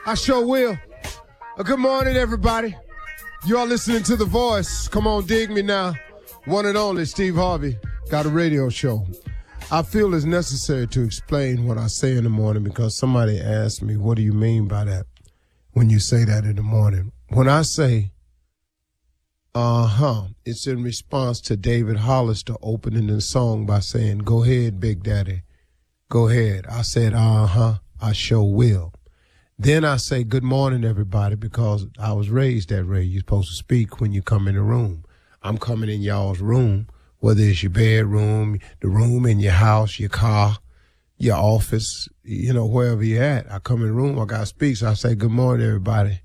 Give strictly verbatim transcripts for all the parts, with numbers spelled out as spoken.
I sure will. Uh, good morning, everybody. You are listening to The Voice. Come on, dig me now. One and only Steve Harvey got a radio show. I feel it's necessary to explain what I say in the morning because somebody asked me, what do you mean by that when you say that in the morning? When I say, uh-huh, it's in response to David Hollister opening the song by saying, go ahead, Big Daddy, go ahead. I said, uh-huh, I sure will. Then I say, good morning, everybody, because I was raised that way. You're supposed to speak when you come in the room. I'm coming in y'all's room, whether it's your bedroom, the room in your house, your car, your office, you know, wherever you're at. I come in the room, I got to speak, so I say, good morning, everybody.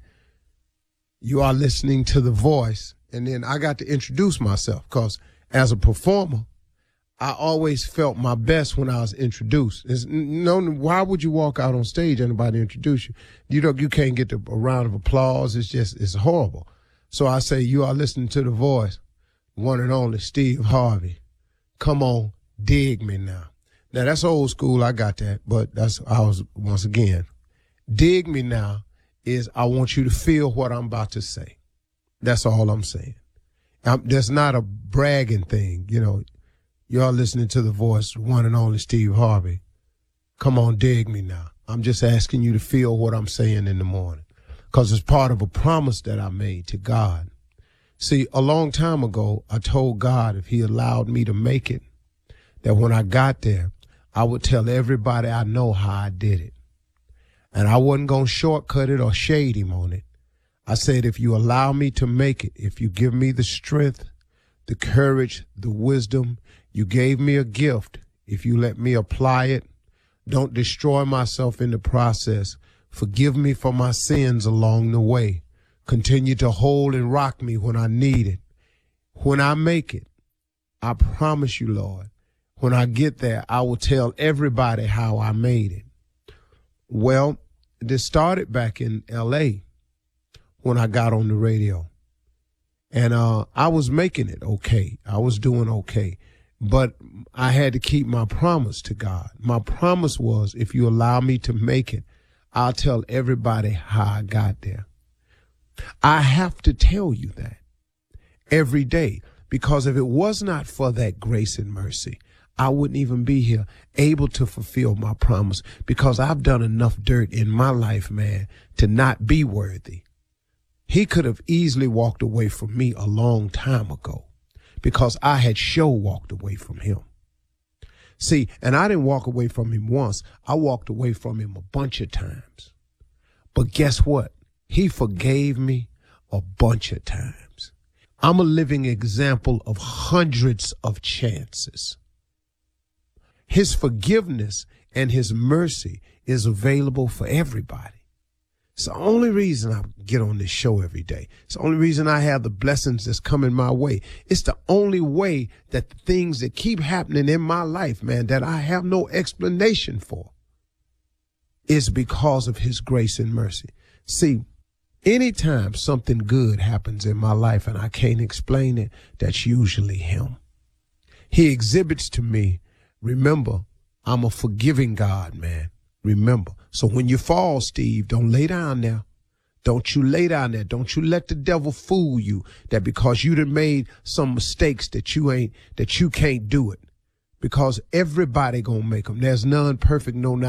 You are listening to The Voice, and then I got to introduce myself, because as a performer, I always felt my best when I was introduced. It's, no, why would you walk out on stage and anybody introduce you? You don't, you can't get the, a round of applause. It's just, it's horrible. So I say, you are listening to The Voice, one and only Steve Harvey. Come on, dig me now. Now that's old school. I got that, but that's, I was, once again, dig me now is I want you to feel what I'm about to say. That's all I'm saying. I'm, that's not a bragging thing, you know. Y'all listening to The Voice, one and only Steve Harvey. Come on, dig me now. I'm just asking you to feel what I'm saying in the morning because it's part of a promise that I made to God. See, a long time ago, I told God if he allowed me to make it, that when I got there, I would tell everybody I know how I did it. And I wasn't going to shortcut it or shade him on it. I said, if you allow me to make it, if you give me the strength, the courage, the wisdom, you gave me a gift. If you let me apply it, don't destroy myself in the process. Forgive me for my sins along the way. Continue to hold and rock me when I need it. When I make it, I promise you, Lord, when I get there, I will tell everybody how I made it. Well, this started back in L A when I got on the radio. And uh, I was making it okay. I was doing okay. But I had to keep my promise to God. My promise was, if you allow me to make it, I'll tell everybody how I got there. I have to tell you that every day, because if it was not for that grace and mercy, I wouldn't even be here able to fulfill my promise, because I've done enough dirt in my life, man, to not be worthy. He could have easily walked away from me a long time ago, because I had sure walked away from him. See, and I didn't walk away from him once. I walked away from him a bunch of times. But guess what? He forgave me a bunch of times. I'm a living example of hundreds of chances. His forgiveness and his mercy is available for everybody. It's the only reason I get on this show every day. It's the only reason I have the blessings that's coming my way. It's the only way that the things that keep happening in my life, man, that I have no explanation for, is because of his grace and mercy. See, anytime something good happens in my life and I can't explain it, that's usually him. He exhibits to me, remember, I'm a forgiving God, man. Remember. So when you fall, Steve, don't lay down there. Don't you lay down there. Don't you let the devil fool you that because you done made some mistakes that you ain't, that you can't do it. Because everybody gonna make them. There's none perfect, no, not